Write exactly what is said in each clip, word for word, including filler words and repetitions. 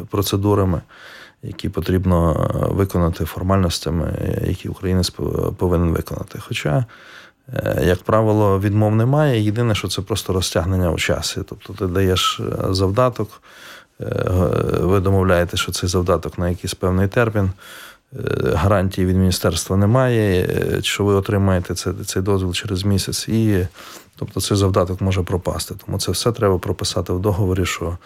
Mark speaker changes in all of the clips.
Speaker 1: процедурами, які потрібно виконати, формальностями, які українець повинен виконати. Хоча, як правило, відмов немає. Єдине, що це просто розтягнення у часі. Тобто ти даєш завдаток, ви домовляєте, що цей завдаток на якийсь певний термін, гарантії від міністерства немає, що ви отримаєте цей, цей дозвіл через місяць, і тобто цей завдаток може пропасти. Тому це все треба прописати в договорі, що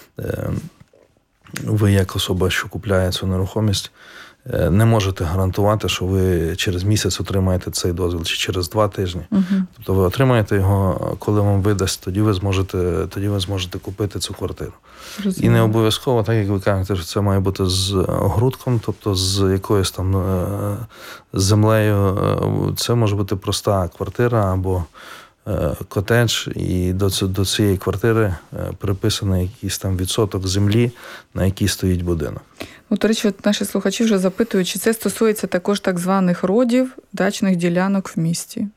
Speaker 1: ви, як особа, що купляє цю нерухомість, не можете гарантувати, що ви через місяць отримаєте цей дозвіл, чи через два тижні. Угу. Тобто ви отримаєте його, коли вам видасть, тоді ви зможете, тоді ви зможете купити цю квартиру. Розуміло. І не обов'язково, так як ви кажете, що це має бути з огородком, тобто з якоюсь там землею. Це може бути проста квартира або котедж, і до, до цієї квартири приписаний якийсь там відсоток землі, на якій стоїть будинок.
Speaker 2: Ну, до речі, от наші слухачі вже запитують, чи це стосується також так званих родів, дачних ділянок в місті?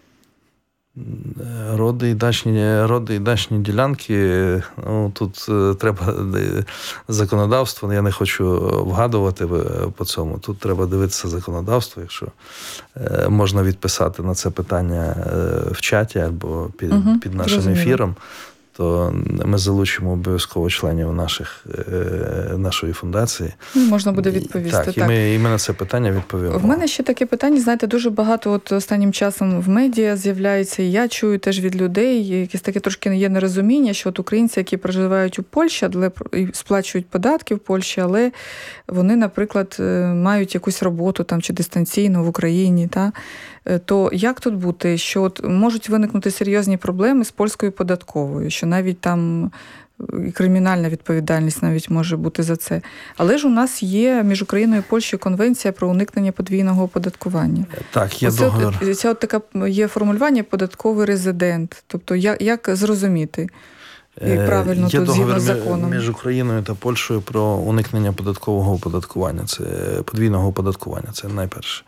Speaker 1: Роди і дачні, роди і дачні ділянки, ну, тут треба законодавство, я не хочу вгадувати по цьому, тут треба дивитися законодавство, якщо можна відписати на це питання в чаті або під, угу, під нашим розуміло. Ефіром, то ми залучимо обов'язково членів наших, нашої фундації.
Speaker 2: Можна буде відповісти.
Speaker 1: Так, так. І, ми, і ми на це питання відповімо.
Speaker 2: В мене ще таке питання, знаєте, дуже багато от останнім часом в медіа з'являється, і я чую теж від людей, якесь таке трошки є нерозуміння, що от українці, які проживають у Польщі, але і сплачують податки в Польщі, але вони, наприклад, мають якусь роботу там чи дистанційно в Україні, та? То як тут бути, що от можуть виникнути серйозні проблеми з польською податковою, що навіть там і кримінальна відповідальність навіть може бути за це. Але ж у нас є між Україною і Польщею конвенція про уникнення подвійного оподаткування.
Speaker 1: Так, є Оце договір.
Speaker 2: От, це от таке є формулювання податковий резидент. Тобто як, як зрозуміти? І правильно
Speaker 1: є
Speaker 2: тут згідно з законом.
Speaker 1: Між Україною та Польщею про уникнення податкового оподаткування. Це подвійного оподаткування, це найперше.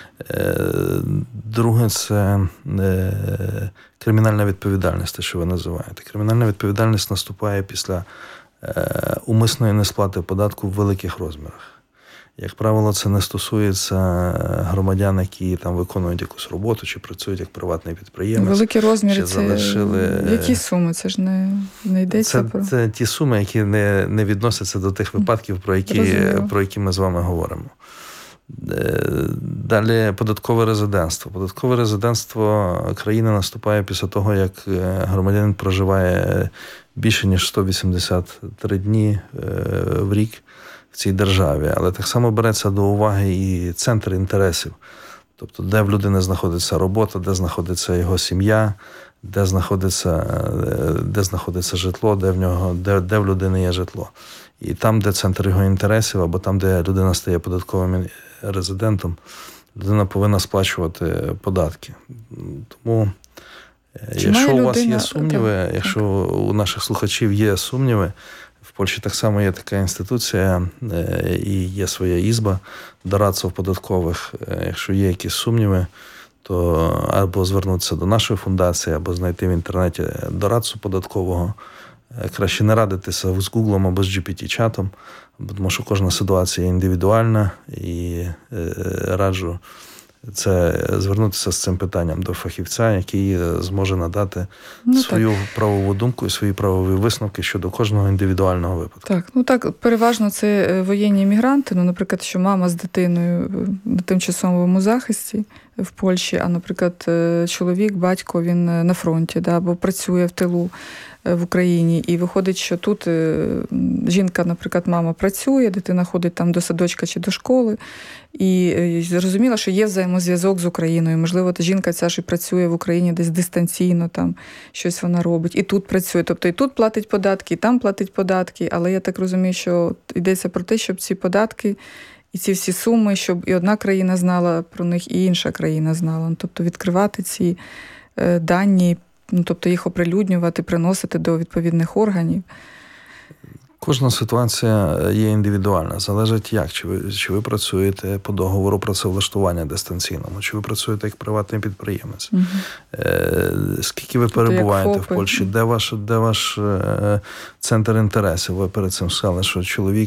Speaker 1: Друге, це кримінальна відповідальність, те, що ви називаєте. Кримінальна відповідальність наступає після умисної несплати податку в великих розмірах. Як правило, це не стосується громадян, які там виконують якусь роботу, чи працюють як приватний підприємець.
Speaker 2: Великі розміри, це
Speaker 1: залишили...
Speaker 2: які суми? Це ж не, не йдеться
Speaker 1: це,
Speaker 2: про...
Speaker 1: Це ті суми, які не, не відносяться до тих випадків, про які, про які ми з вами говоримо. Далі податкове резидентство. Податкове резидентство країни наступає після того, як громадянин проживає більше, ніж сто вісімдесят три дні в рік в цій державі. Але так само береться до уваги і центр інтересів. Тобто, де в людини знаходиться робота, де знаходиться його сім'я, де знаходиться, де знаходиться житло, де в нього, де, де в людини є житло. І там, де центр його інтересів, або там, де людина стає податковим резидентом, людина повинна сплачувати податки. Тому, Чи якщо у вас людина... є сумніви, так, якщо так. у наших слухачів є сумніви, в Польщі так само є така інституція і є своя ізба дорадців податкових. Якщо є якісь сумніви, то або звернутися до нашої фундації, або знайти в інтернеті дорадцю податкового. Краще не радитися з Гуглом або з джі пі ті-чатом, тому що кожна ситуація індивідуальна, і раджу це звернутися з цим питанням до фахівця, який зможе надати ну, свою так. правову думку і свої правові висновки щодо кожного індивідуального випадку.
Speaker 2: Так, ну так, переважно це воєнні мігранти, ну, наприклад, що мама з дитиною на тимчасовому захисті в Польщі, а, наприклад, чоловік, батько, він на фронті, да, або працює в тилу в Україні. І виходить, що тут жінка, наприклад, мама працює, дитина ходить там до садочка чи до школи, і зрозуміло, що є взаємозв'язок з Україною. Можливо, та жінка ця ж і працює в Україні десь дистанційно, там щось вона робить, і тут працює. Тобто і тут платить податки, і там платить податки, але я так розумію, що йдеться про те, щоб ці податки і ці всі суми, щоб і одна країна знала про них, і інша країна знала. Тобто відкривати ці дані, ну, тобто їх оприлюднювати, приносити до відповідних органів.
Speaker 1: Кожна ситуація є індивідуальна. Залежить як. Чи ви, чи ви працюєте по договору працевлаштування дистанційному, чи ви працюєте як приватний підприємець. Угу. Е, скільки ви тобто перебуваєте в Польщі, де ваш, де ваш е, центр інтересів? Ви перед цим сказали, що чоловік